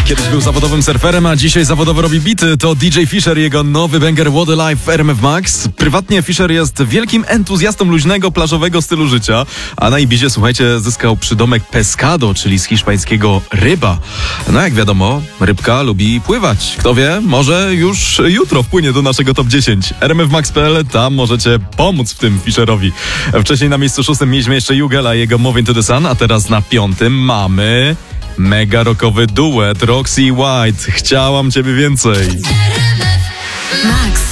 Kiedyś był zawodowym surferem, a dzisiaj zawodowo robi bity. To DJ Fisher, jego nowy banger What a Life w RMF Max. Prywatnie Fisher jest wielkim entuzjastą luźnego, plażowego stylu życia, a na Ibizie, słuchajcie, zyskał przydomek pescado, czyli z hiszpańskiego ryba. No jak wiadomo, rybka lubi pływać. Kto wie, może już jutro wpłynie do naszego top 10. RMFmax.pl, tam możecie pomóc w tym Fisherowi. Wcześniej na miejscu 6 mieliśmy jeszcze Jugela i jego Moving to the Sun, a teraz na 5 mamy mega rockowy duet Roxy i White. Chciałam ciebie więcej. Max.